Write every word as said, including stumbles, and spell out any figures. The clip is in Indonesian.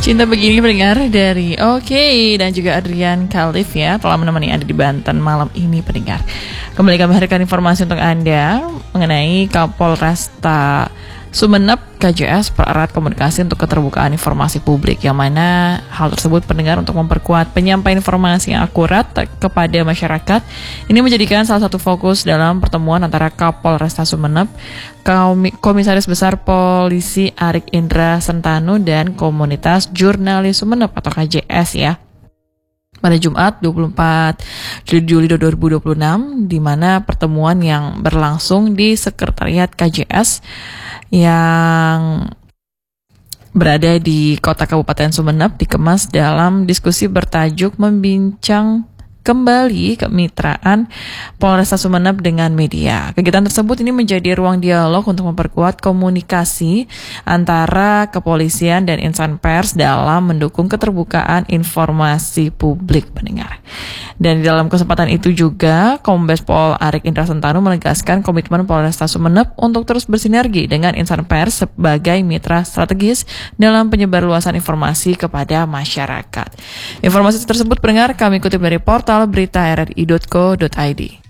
Cinta Begini pendengar dari Oke dan juga Adrian Khalif ya telah menemani Anda di Banten malam ini pendengar. Kembali kami hadirkan informasi untuk Anda mengenai Kapolresta Sumeneb K J S pererat komunikasi untuk keterbukaan informasi publik, yang mana hal tersebut pendengar untuk memperkuat penyampaian informasi yang akurat kepada masyarakat. Ini menjadikan salah satu fokus dalam pertemuan antara Kapolresta Sumeneb, Komisaris Besar Polisi Arik Indra Sentanu dan Komunitas Jurnalis Sumeneb atau K J S ya, pada Jumat dua puluh empat Juli dua ribu dua puluh enam, di mana pertemuan yang berlangsung di Sekretariat K J S yang berada di Kota Kabupaten Sumeneb dikemas dalam diskusi bertajuk membincang kembali kemitraan Polresta Sumeneb dengan media. Kegiatan tersebut ini menjadi ruang dialog untuk memperkuat komunikasi antara kepolisian dan insan pers dalam mendukung keterbukaan informasi publik pendengar. Dan di dalam kesempatan itu juga Kombes Pol Arik Indra Sentanu menegaskan komitmen Polresta Sumeneb untuk terus bersinergi dengan insan pers sebagai mitra strategis dalam penyebarluasan informasi kepada masyarakat. Informasi tersebut pendengar kami kutip dari portal berita r r i dot co dot i d.